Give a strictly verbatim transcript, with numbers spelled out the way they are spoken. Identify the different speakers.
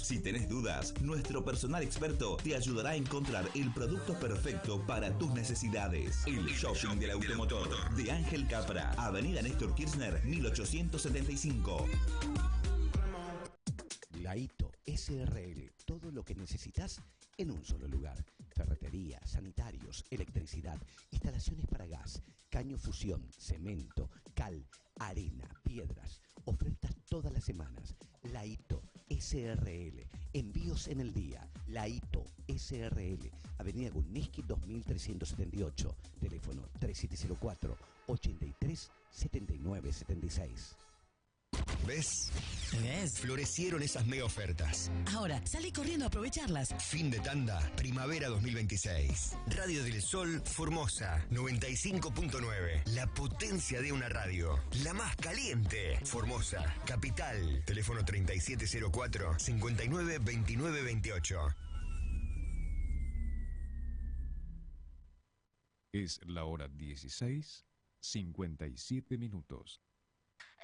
Speaker 1: Si tenés dudas, nuestro personal experto te ayudará a encontrar el producto perfecto para tus necesidades. El Shopping del Automotor de Ángel Capra, Avenida Néstor Kirchner, mil ochocientos setenta y cinco.
Speaker 2: Laito S R L, todo lo que necesitas en un solo lugar. Ferretería, sanitarios, electricidad, instalaciones para gas, caño fusión, cemento, cal, arena, piedras. Ofertas todas las semanas. Laito S R L, envíos en el día. Laito S R L, Avenida Gunniski dos mil trescientos setenta y ocho, teléfono tres siete cero cuatro, ochenta y tres, setenta y nueve setenta y seis.
Speaker 3: ¿Ves?
Speaker 4: ¿Ves?
Speaker 3: Florecieron esas mega ofertas.
Speaker 4: Ahora, salí corriendo a aprovecharlas.
Speaker 3: Fin de tanda, primavera dos mil veintiséis. Radio del Sol, Formosa, noventa y cinco punto nueve. La potencia de una radio. La más caliente. Formosa, capital. Teléfono treinta y siete cero cuatro, cincuenta y nueve veintinueve veintiocho.
Speaker 5: Es la hora dieciséis, cincuenta y siete minutos.